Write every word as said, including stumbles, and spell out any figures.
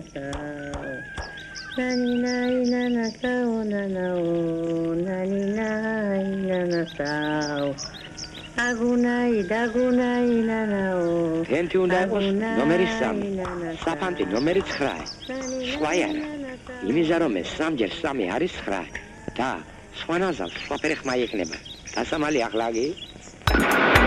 Nani nai nana sao nana o nani nai nana sao Agunai dagunai nana o Tenti უნდა იყოს ნომერი სამი, საფანტი ნომერი ცხრა. სხვა არა. იმისა რომ ეს სამჯერ სამი არის ცხრა და სხვა ნაზალს სხვა ფერი ხმა იქნება. დასამალი ახლა გი